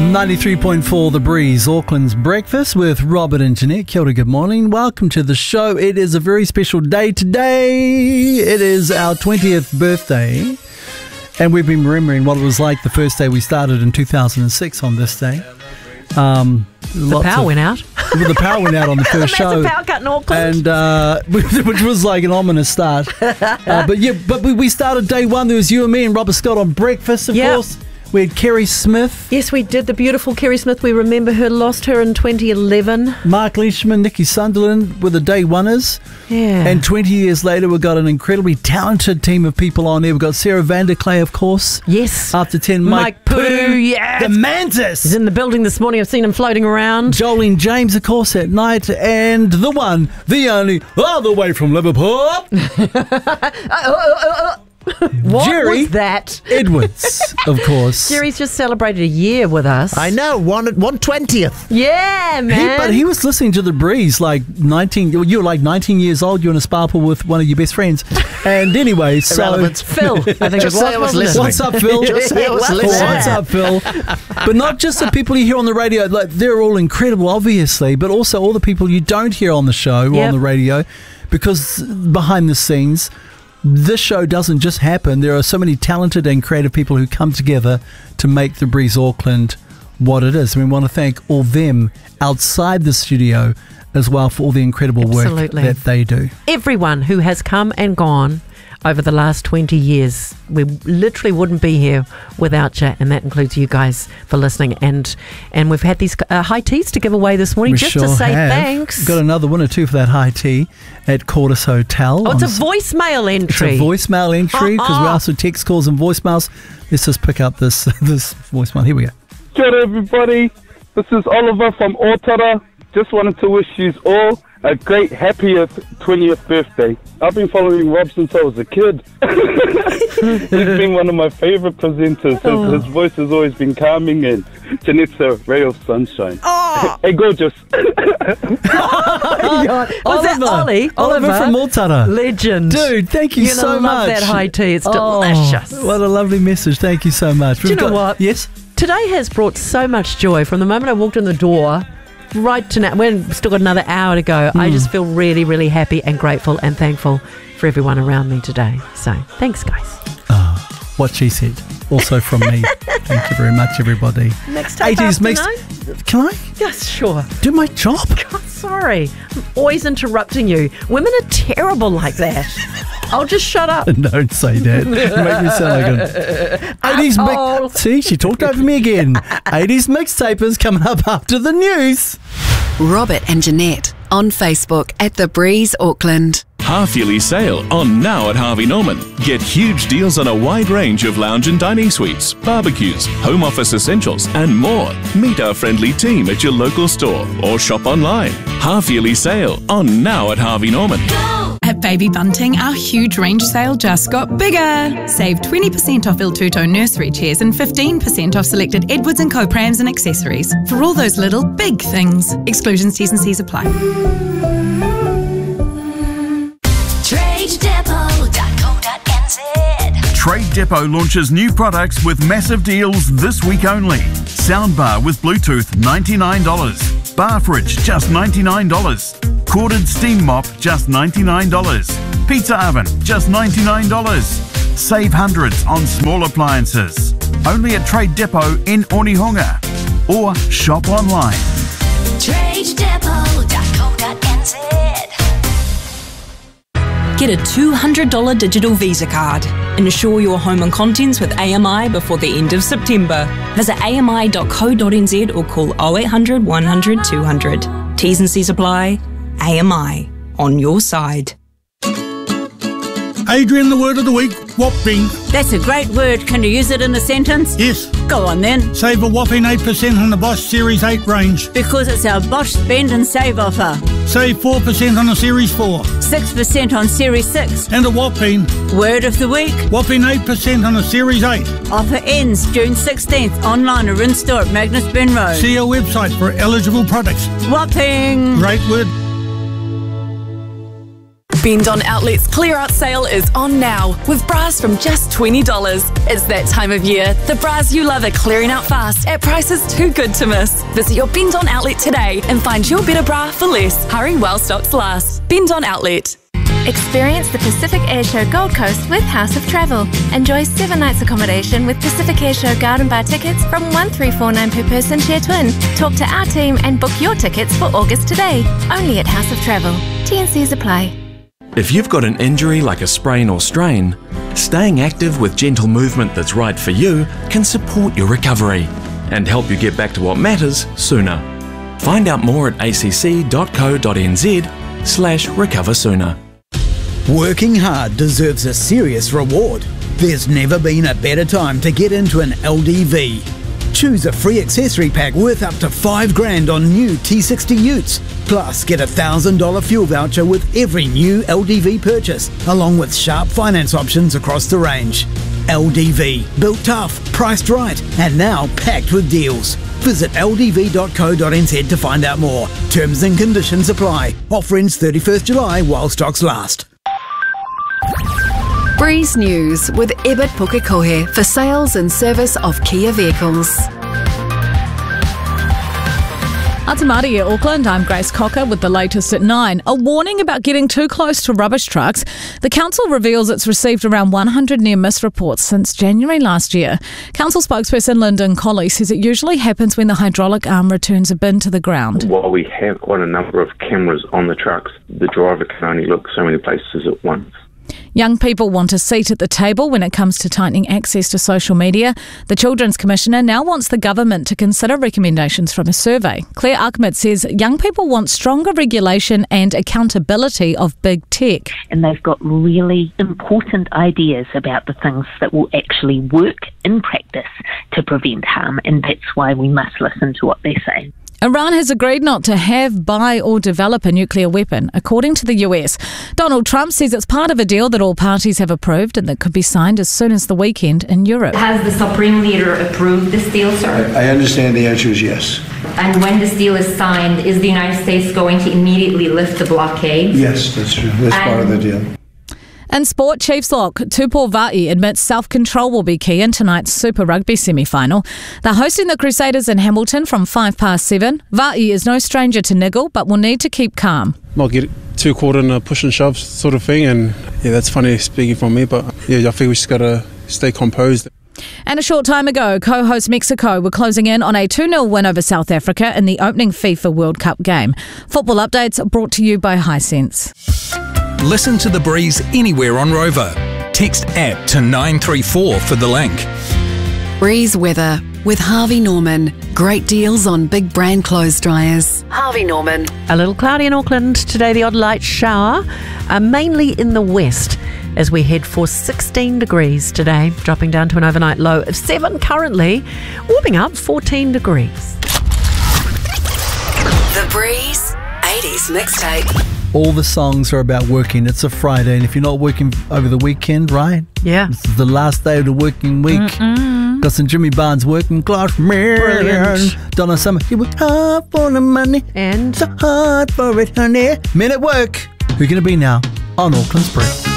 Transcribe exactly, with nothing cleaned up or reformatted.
ninety-three point four The Breeze, Auckland's breakfast with Robert and Jeanette. Kia ora, good morning. Welcome to the show. It is a very special day today. It is our twentieth birthday. And we've been remembering what it was like the first day we started in two thousand six on this day. Um, the power of, went out. Well, the power went out on the first the show. power cut in Auckland. And, uh, which was like an ominous start. Uh, but yeah, but we, we started day one. There was you and me and Robert Scott on breakfast, of yep. course. We had Kerry Smith. Yes, we did. The beautiful Kerry Smith. We remember her, lost her in twenty eleven. Mark Leishman, Nikki Sunderland were the day oneers. Yeah. And twenty years later, we've got an incredibly talented team of people on there. We've got Sarah Vanderklay, of course. Yes. After ten, Mike, Mike Poo, yeah. The Mantis. He's in the building this morning. I've seen him floating around. Jolene James, of course, at night. And the one, the only, all the way from Liverpool. uh, uh, uh, What Jerry was that? Edwards, of course. Jerry's just celebrated a year with us. I know, one one twentieth. Yeah, man. He, but he was listening to The Breeze like nineteen. You were like nineteen years old. You were in a spa pool with one of your best friends. And anyway, so Irrelevant. Phil, I think Just it say I was was. listening. what's up, Phil? Just say I was What's listening. What's up, Phil? But not just the people you hear on the radio. Like they're all incredible, obviously, but also all the people you don't hear on the show or Yep. on the radio, because behind the scenes, this show doesn't just happen. There are so many talented and creative people who come together to make The Breeze Auckland what it is. And we want to thank all them outside the studio as well for all the incredible Absolutely. work that they do. Everyone who has come and gone over the last twenty years. We literally wouldn't be here without you, and that includes you guys for listening. And and we've had these uh, high teas to give away this morning We just sure to say have. thanks. Got another winner too for that high tea at Cordis Hotel. Oh, it's a On- voicemail It's entry. a voicemail entry because we asked for text calls and voicemails. Let's just pick up this this voicemail. Here we go. Kia ora, everybody. This is Oliver from Otara. Just wanted to wish you all a great, happiest twentieth birthday. I've been following Rob since I was a kid. He's been one of my favourite presenters. Oh. His, his voice has always been calming, and Jeanette's a ray of sunshine. Oh. Hey, gorgeous. Was that Ollie? Oliver from Otara. Legend. Dude, thank you You're so gonna much. love that high tea. It's Oh, delicious. what a lovely message. Thank you so much. Do you know what? Yes? Today has brought so much joy from the moment I walked in the door right to now. We've still got another hour to go. Hmm. I just feel really, really happy and grateful and thankful for everyone around me today. So thanks, guys. What she said. Also from me. Thank you very much, everybody. Next tape eighties after mix. nine? Can I Yes, sure. do my job? God, sorry. I'm always interrupting you. Women are terrible like that. I'll just shut up. Don't say that. You make me sound like an eighties Asshole. mix. See, she talked over me again. eighties mixtapers coming up after the news. Robert and Jeanette on Facebook at The Breeze Auckland. Half-yearly sale on now at Harvey Norman. Get huge deals on a wide range of lounge and dining suites, barbecues, home office essentials and more. Meet our friendly team at your local store or shop online. Half-yearly sale on now at Harvey Norman. At Baby Bunting, our huge range sale just got bigger. Save twenty percent off Il Tutto nursery chairs and fifteen percent off selected Edwards and Co prams and accessories. For all those little big things. Exclusions, T's and C's apply. trade depot dot co dot n z. Trade Depot launches new products with massive deals this week only. Soundbar with Bluetooth, ninety-nine dollars. Bar fridge, just ninety-nine dollars. Corded steam mop, just ninety-nine dollars. Pizza oven, just ninety-nine dollars. Save hundreds on small appliances. Only at Trade Depot in Onehunga. Or shop online. trade depot dot co dot n z. Get a two hundred dollars digital Visa card. Insure your home and contents with A M I before the end of September. Visit A M I dot co dot n z or call oh eight hundred, one hundred, two hundred. T's and C's apply. A M I, on your side. Adrian, the word of the week, whopping. That's a great word. Can you use it in a sentence? Yes. Go on then. Save a whopping eight percent on the Bosch Series eight range. Because it's our Bosch Spend and Save offer. Save four percent on the Series four. six percent on Series six. And a whopping. Word of the week. Whopping eight percent on the Series eight. Offer ends June sixteenth. Online or in-store at Magnus Ben Road. See our website for eligible products. Whopping. Great word. Bendon Outlet's clear out sale is on now with bras from just twenty dollars. It's that time of year. The bras you love are clearing out fast at prices too good to miss. Visit your Bendon Outlet today and find your better bra for less. Hurry while stocks last. Bendon Outlet. Experience the Pacific Airshow Gold Coast with House of Travel. Enjoy seven nights accommodation with Pacific Airshow Garden Bar tickets from one three four nine per person share twin. Talk to our team and book your tickets for August today. Only at House of Travel. T N Cs apply. If you've got an injury like a sprain or strain, staying active with gentle movement that's right for you can support your recovery and help you get back to what matters sooner. Find out more at acc.co.nz slash recover sooner. Working hard deserves a serious reward. There's never been a better time to get into an L D V. Choose a free accessory pack worth up to five grand on new T sixty utes. Plus, get a one thousand dollars fuel voucher with every new L D V purchase, along with sharp finance options across the range. L D V, built tough, priced right, and now packed with deals. Visit l d v dot co dot n z to find out more. Terms and conditions apply. Offer ends thirty-first July while stocks last. Breeze News with Ebert Pukekohe for sales and service of Kia vehicles. Atamari at Auckland, I'm Grace Cocker with the latest at nine. A warning about getting too close to rubbish trucks. The council reveals it's received around one hundred near-miss reports since January last year. Council spokesperson Lyndon Colley says it usually happens when the hydraulic arm returns a bin to the ground. While we have quite a number of cameras on the trucks, the driver can only look so many places at once. Young people want a seat at the table when it comes to tightening access to social media. The Children's Commissioner now wants the government to consider recommendations from a survey. Claire Ahmed says young people want stronger regulation and accountability of big tech. And they've got really important ideas about the things that will actually work in practice to prevent harm, and that's why we must listen to what they're saying. Iran has agreed not to have, buy or develop a nuclear weapon, according to the U S. Donald Trump says it's part of a deal that all parties have approved and that could be signed as soon as the weekend in Europe. Has the Supreme Leader approved this deal, sir? I understand the answer is yes. And when this deal is signed, is the United States going to immediately lift the blockade? Yes, that's true. That's and part of the deal. In sport, Chiefs lock Tupou Vaa'i admits self-control will be key in tonight's Super Rugby semi-final. They're hosting the Crusaders in Hamilton from five past seven. Vaa'i is no stranger to niggle, but will need to keep calm. Not get too caught in a push and shove sort of thing, and yeah, that's funny speaking from me, but yeah, I think we just got to stay composed. And a short time ago, co-host Mexico were closing in on a two nil win over South Africa in the opening FIFA World Cup game. Football updates brought to you by Hisense. Listen to The Breeze anywhere on Rover. Text app to nine three four for the link. Breeze weather with Harvey Norman. Great deals on big brand clothes dryers. Harvey Norman. A little cloudy in Auckland today, the odd light shower, uh, mainly in the west, as we head for sixteen degrees today, dropping down to an overnight low of seven currently, warming up fourteen degrees. The Breeze eighties mixtape. All the songs are about working. It's a Friday, and if you're not working over the weekend, right? Yeah. This is the last day of the working week. Mm-mm. Got some Jimmy Barnes working class. Brilliant. Donna Summer. You work hard for the money. And so hard for it, honey. Men at work. Who are going to be now on Auckland's Breeze?